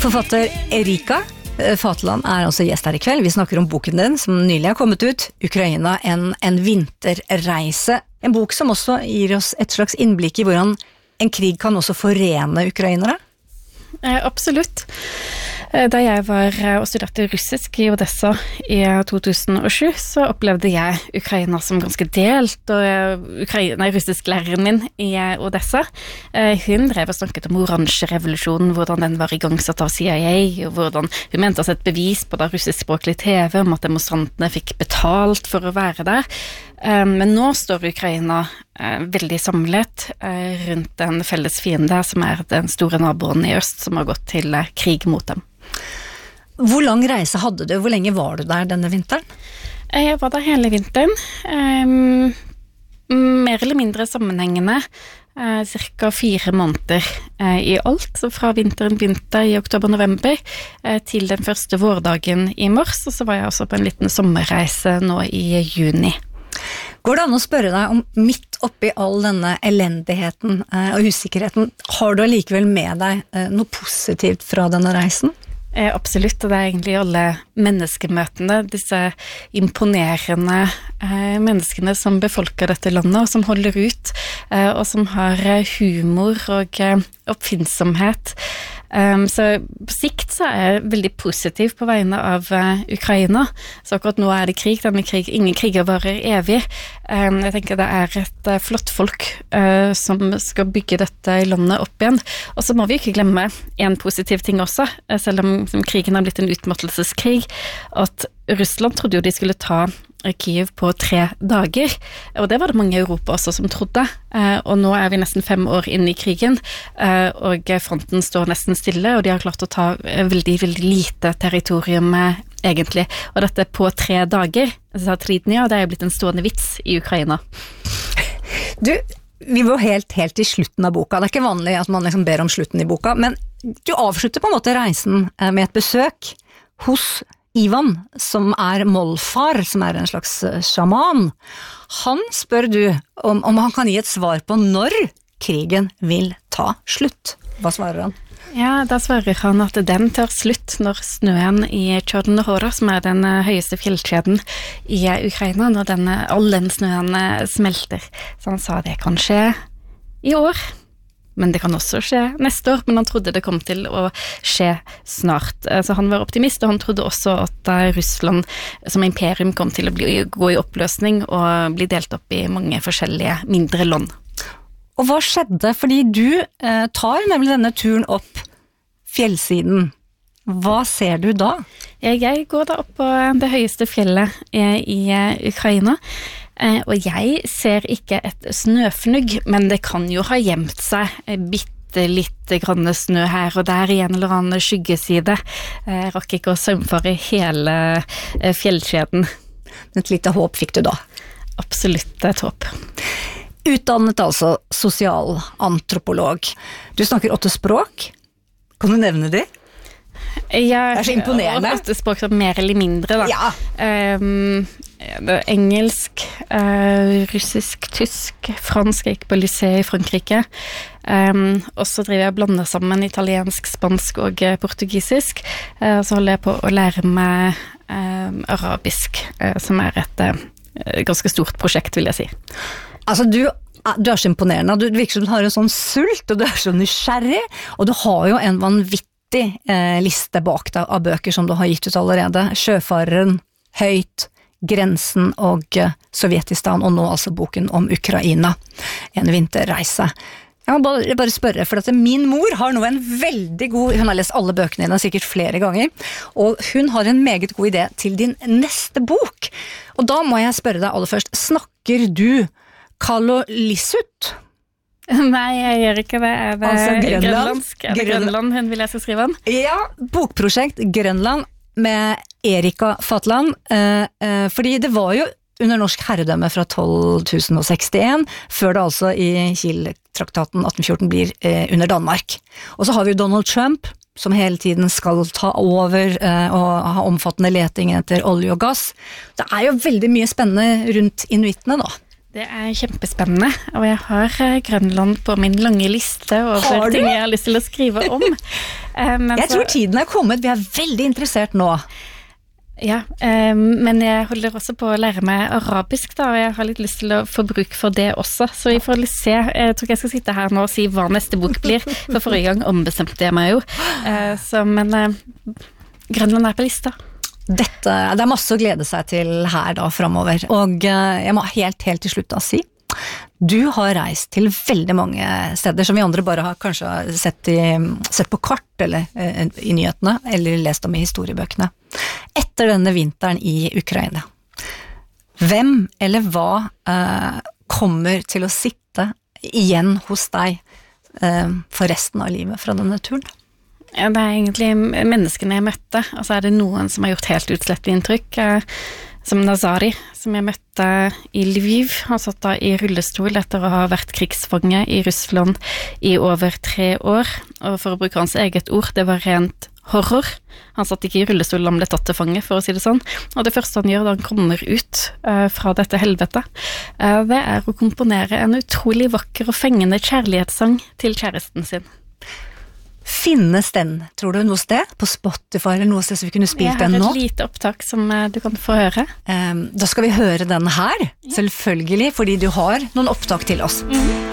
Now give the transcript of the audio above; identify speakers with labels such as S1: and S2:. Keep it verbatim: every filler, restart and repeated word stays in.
S1: Forfatter Erika Fatland er altså gjest her i kveld. Vi snakker om boken din som nylig har kommet ut, Ukraina, en, en vinterreise. En bok som også gir oss et slags innblikk i hvordan en krig kan også forene ukrainere.
S2: Eh, absolutt. Da jeg var og studerte russisk i Odessa i to tusen og sju, så opplevde jeg Ukraina som ganske delt, og Ukraina, russisklæreren min i Odessa, hun drev og snakket om oransjerevolusjonen, hvordan den var igangsatt av C I A, og hvordan hun mente å sette bevis på da russiskspråklig T V om at demonstrantene fikk betalt for å være der. Men nå står Ukraina veldig samlet rundt en felles fiende, som er den store naboen i øst, som har gått til krig mot dem.
S1: Hvor lang reise hadde du? Hvor lenge var du der denne vinteren?
S2: Jeg var der hele vinteren. Um, mer eller mindre sammenhengende. Uh, cirka fire måneder uh, i alt. Så fra vinteren begynte i oktober-november uh, til den første vårdagen i mars. Og så var jeg også på en liten sommerreise nå i juni.
S1: Går det an å spørre deg om midt oppi all denne elendigheten uh, og usikkerheten, har du allikevel med deg uh, noe positivt fra denne reisen?
S2: Eh, absolutt, og det er egentlig alle menneskemøtene, disse imponerende eh, menneskene som befolker dette landet, og som holder ut, eh, og som har humor og eh, oppfinnsomhet. Um, så på sikt så er jeg veldig positiv på vegne av uh, Ukraina. Så akkurat nå er det krig, denne krig, ingen kriger varer evig. Um, jeg tenker det er et uh, flott folk uh, som skal bygge dette landet opp igjen. Og så må vi ikke glemme en positiv ting også, uh, selv om som krigen har blitt en utmattelseskrig, at Russland trodde jo de skulle ta Kiev på tre dager, og det var det mange i Europa også som trodde, og nå er vi nesten fem år inn i krigen, og fronten står nesten stille, og de har klart å ta veldig, veldig lite territorium egentlig, og dette på tre dager, så Tridnia, det er jo blitt en stående vits i Ukraina.
S1: Du, vi var helt, helt i slutten av boka, det er ikke vanlig at man liksom ber om slutten i boka, men du avslutter på en måte reisen med et besøk hos Ivan, som er Molfar, som er en slags sjaman. Han spør du om, om han kan gi et svar på når krigen vil ta slutt. Hva svarer han?
S2: Ja, da svarer han at den tar slutt når snøen i Chornohora, som er den høyeste fjellkjeden i Ukraina, når den, all den snøen smelter. Så han sa det kan skje i år. Men det kan også skje neste år, men han trodde det kom til å skje snart. Så han var optimist, og han trodde også at Russland som imperium kom til å bli, gå i oppløsning og bli delt opp i mange forskjellige mindre land.
S1: Og hva skjedde? Fordi du eh, tar nemlig denne turen opp fjellsiden. Hva ser du da?
S2: Jeg går da opp på det høyeste fjellet i Ukraina, og jeg ser ikke et snøfnugg, men det kan jo ha gjemt seg bitte litt grann snø her og der i en eller annen skyggeside. Jeg rakk ikke å saumfare hele fjellkjeden.
S1: Et lite håp fikk du da?
S2: Absolutt et håp.
S1: Utdannet altså sosialantropolog. Du snakker åtte språk. Kan du nevne de?
S2: Ja,
S1: det er så imponerende.
S2: Åtte språk som mer eller mindre da.
S1: Ja.
S2: Um, engelsk, uh, russisk, tysk, fransk, jeg gikk på lycée i Frankrike. Um, og så driver jeg og blander sammen italiensk, spansk og uh, portugisisk. Uh, så holder jeg på å lære meg uh, arabisk, uh, som er et uh, ganske stort prosjekt, vil jeg si.
S1: Altså, du Du er så imponerende, du virker som du har en sånn sult, og du er så nysgjerrig, og du har jo en vanvittig eh, liste bak deg av bøker som du har gitt ut allerede. Sjøfareren, Høyt, Grensen og eh, Sovjetistan, og nå altså boken om Ukraina, en vinterreise. Jeg må bare, bare spørre, for at min mor har nå en veldig god, hun har lest alle bøkene dine sikkert flere ganger, og hun har en meget god idé til din neste bok. Og da må jeg spørre deg aller først, snakker du Kalaallisut?
S2: Nei, jeg gjør ikke det. Er det
S1: altså Grønland?
S2: Grønlandsk? Er det Grønland hun vil jeg skal skrive om?
S1: Ja, bokprosjekt Grønland med Erika Fatland, eh, eh, fordi det var jo under norsk herredømme fra tolv sekstien, før det altså i Kiel-traktaten atten fjorten blir eh, under Danmark. Og så har vi jo Donald Trump, som hele tiden skal ta over eh, og ha omfattende leting etter olje og gass. Det er jo veldig mye spennende rundt inuittene da.
S2: Det er kjempespennende, og jeg har Grønland på min lange liste over ting jeg har lyst til å skrive om. Men
S1: jeg tror så, tiden er kommet, vi er veldig interessert nå.
S2: Ja, men jeg holder også på å lære meg arabisk da, og jeg har litt lyst til å få bruk for det også, så vi får litt se. Jeg tror ikke jeg skal sitte her nå og si hva neste bok blir, for forrige gang ombestemte jeg meg jo. Så, men Grønland er på lista.
S1: Dette, det er masse å glede seg til her da fremover, og jeg må helt, helt til slutt da si, du har reist til veldig mange steder som vi andre bare har kanskje sett, i, sett på kart eller eh, i nyhetene, eller lest om i historiebøkene. Etter denne vinteren i Ukraina, hvem eller hva eh, kommer til å sitte igjen hos deg eh, for resten av livet fra denne turen?
S2: Ja, det er egentlig menneskene jeg møtte, og så er det noen som har gjort helt utslett inntrykk, som Nazari, som jeg møtte i Lviv. Han satt da i rullestol etter å ha vært krigsfange i Russland i over tre år, og for å bruke hans eget ord, det var rent horror. Han satt ikke i rullestol, han ble tatt til fange, for å si det sånn. Og det første han gjør da han kommer ut uh, fra dette helvete, uh, det er å komponere en utrolig vakker og fengende kjærlighetssang til kjæresten sin.
S1: Finnes den, tror du, noe sted på Spotify eller noe sted som vi kunne spilt den nå?
S2: Jeg har et lite opptak som du kan få høre.
S1: Um, da skal vi høre den her, selvfølgelig, fordi du har noen opptak til oss.
S2: Mm.